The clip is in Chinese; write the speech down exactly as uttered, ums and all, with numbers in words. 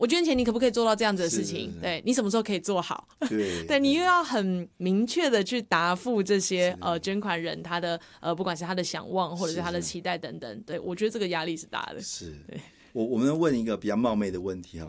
我捐钱，你可不可以做到这样子的事情？ 是是是对，你什么时候可以做好？ 对对，你又要很明确的去答复这些呃捐款人他的呃不管是他的想望或者是他的期待等等。对，我觉得这个压力是大的。 是，我我们问一个比较冒昧的问题哈，